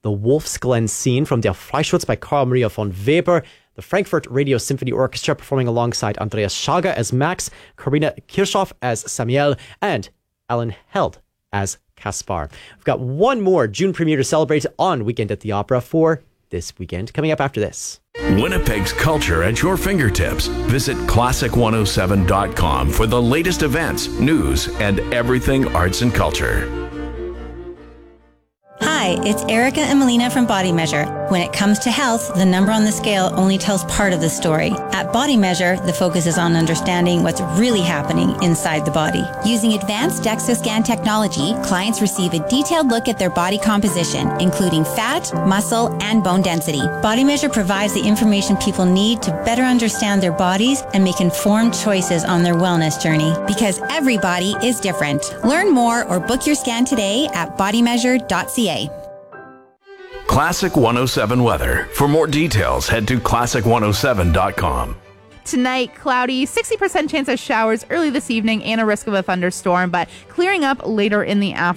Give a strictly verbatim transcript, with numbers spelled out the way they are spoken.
the Wolf's Glen scene from Der Freischutz by Karl Maria von Weber, the Frankfurt Radio Symphony Orchestra performing alongside Andreas Schager as Max, Karina Kirchhoff as Samuel, and Alan Held as Caspar. We've got one more June premiere to celebrate on Weekend at the Opera for this weekend, coming up after this. Winnipeg's culture at your fingertips. Visit classic one oh seven dot com for the latest events, news, and everything arts and culture. Hi, it's Erica and Melina from Body Measure. When it comes to health, the number on the scale only tells part of the story. At Body Measure, the focus is on understanding what's really happening inside the body. Using advanced DEXA scan technology, clients receive a detailed look at their body composition, including fat, muscle, and bone density. Body Measure provides the information people need to better understand their bodies and make informed choices on their wellness journey. Because every body is different. Learn more or book your scan today at body measure dot c a. Classic one oh seven weather. For more details, head to classic one oh seven dot com. Tonight, cloudy, sixty percent chance of showers early this evening and a risk of a thunderstorm, but clearing up later in the afternoon.